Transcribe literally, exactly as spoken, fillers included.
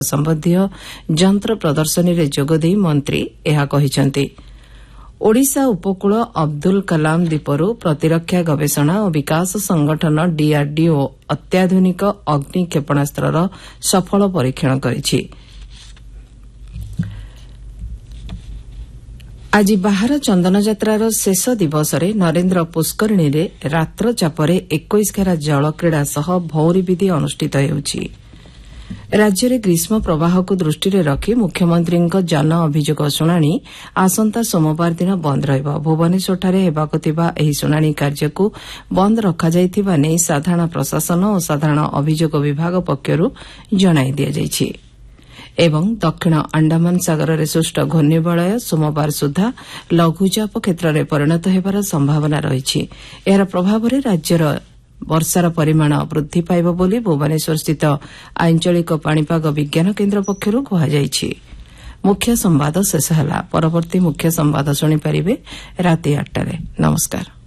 ସମ୍ବନ୍ଧୀୟ ଯନ୍ତ୍ର ପ୍ରଦର୍ଶନୀରେ ଯୋଗଦେଇ ମନ୍ତ୍ରୀ ଏହା କହିଛନ୍ତି। ଓଡ଼ିଶା ଉପକୂଳ ଅବ୍ଦୁଲ କଲାମ ଦ୍ୱୀପରୁ ପ୍ରତିରକ୍ଷା ଗବେଷଣା ଓ ବିକାଶ ସଂଗଠନ ଡିଆର୍ଡିଓ ଅତ୍ୟାଧୁନିକ ଅଗ୍ନି କ୍ଷେପଣାସ୍ତ୍ରର ସଫଳ ପରୀକ୍ଷଣ କରିଛି। ଆଜି ବାହାର ଚନ୍ଦନଯାତ୍ରାର ଶେଷ ଦିବସରେ ନରେନ୍ଦ୍ର ପୁଷ୍କରିଣୀରେ ରାତ୍ରଚାପରେ ଏକୋଇଶ ଘେରା ଜଳକ୍ରୀଡ଼ା ସହ ଭଉଁରୀ ବିଧି ଅନୁଷ୍ଠିତ ହେଉଛି। ରାଜ୍ୟରେ ଗ୍ରୀଷ୍ମ ପ୍ରବାହକୁ ଦୃଷ୍ଟିରେ ରଖି ମୁଖ୍ୟମନ୍ତ୍ରୀଙ୍କ ଜନ ଅଭିଯୋଗ ଶୁଣାଣି ଆସନ୍ତା ସୋମବାର ଦିନ ବନ୍ଦ ରହିବ। ଭୁବନେଶ୍ୱରଠାରେ ହେବାକୁ ଥିବା ଏହି ଶୁଣାଣି କାର୍ଯ୍ୟକୁ ବନ୍ଦ ରଖାଯାଇଥିବା ନେଇ ସାଧାରଣ ପ୍ରଶାସନ ଓ ସାଧାରଣ ଅଭିଯୋଗ ବିଭାଗ ପକ୍ଷରୁ ଜଣାଇ ଦିଆଯାଇଛି। ଏବଂ ଦକ୍ଷିଣ ଆଣ୍ଡାମାନ ସାଗରରେ ସୃଷ୍ଟ ଘୂର୍ଣ୍ଣିବଳୟ ସୋମବାର ସୁଦ୍ଧା ଲଘୁଚାପ କ୍ଷେତ୍ରରେ ପରିଣତ ହେବାର ସମ୍ଭାବନା ରହିଛି। ଏହାର ପ୍ରଭାବରେ ରାଜ୍ୟର ବର୍ଷାର ପରିମାଣ ବୃଦ୍ଧି ପାଇବ ବୋଲି ଭୁବନେଶ୍ୱରସ୍ଥିତ ଆଞ୍ଚଳିକ ପାଣିପାଗ ବିଜ୍ଞାନ କେନ୍ଦ୍ର ପକ୍ଷରୁ କୁହାଯାଇଛି। ମୁଖ୍ୟ ସମ୍ବାଦ ଶେଷ ହେଲା। ପରବର୍ତ୍ତୀ ମୁଖ୍ୟ ସମ୍ବାଦ ଶୁଣିପାରିବେ ରାତି ଆଠଟାରେ। ନମସ୍କାର।